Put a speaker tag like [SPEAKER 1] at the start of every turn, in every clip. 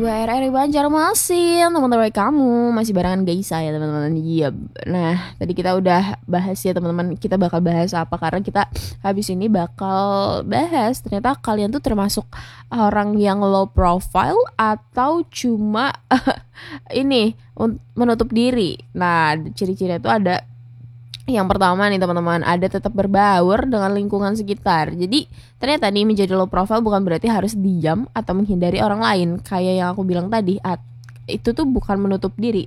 [SPEAKER 1] Gue RRI Banjarmasin, teman-teman kamu masih barengan Gaisa ya teman-teman. Iya. Nah, tadi kita udah bahas ya teman-teman. Kita bakal bahas apa? Karena kita habis ini bakal bahas ternyata kalian tuh termasuk orang yang low profile atau cuma ini menutup diri. Nah, ciri-cirinya tuh ada yang pertama nih teman-teman, ada tetap berbaur dengan lingkungan sekitar. Jadi ternyata nih menjadi low profile bukan berarti harus diam atau menghindari orang lain. Kayak yang aku bilang tadi, itu tuh bukan menutup diri,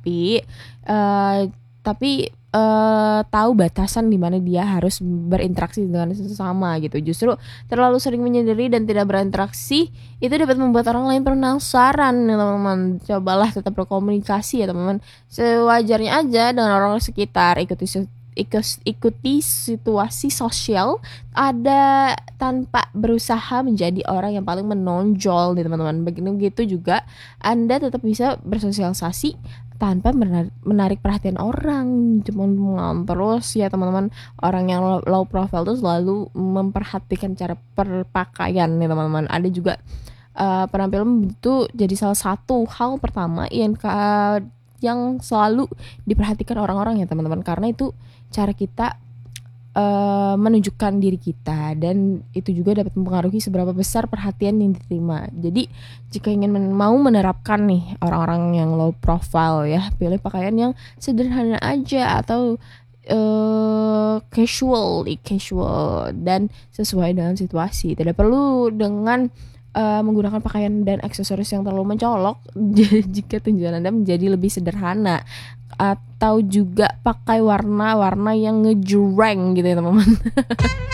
[SPEAKER 1] tahu batasan di mana dia harus berinteraksi dengan sesama gitu. Justru terlalu sering menyendiri dan tidak berinteraksi itu dapat membuat orang lain penasaran ya teman-teman. Cobalah tetap berkomunikasi ya teman-teman. Sewajarnya aja dengan orang sekitar, ikuti situasi sosial ada tanpa berusaha menjadi orang yang paling menonjol nih teman-teman. Begitu juga Anda tetap bisa bersosialisasi tanpa menarik perhatian orang. Cuman terus ya teman-teman, orang yang low profile tuh selalu memperhatikan cara berpakaian nih teman-teman. Ada juga penampilan itu jadi salah satu hal pertama yang selalu diperhatikan orang-orang ya teman-teman, karena itu cara kita menunjukkan diri kita, dan itu juga dapat mempengaruhi seberapa besar perhatian yang diterima. Jadi jika ingin mau menerapkan nih orang-orang yang low profile ya, pilih pakaian yang sederhana aja atau casual dan sesuai dengan situasi. Tidak perlu dengan menggunakan pakaian dan aksesoris yang terlalu mencolok jika tujuan Anda menjadi lebih sederhana, atau juga pakai warna-warna yang ngejreng gitu ya teman-teman.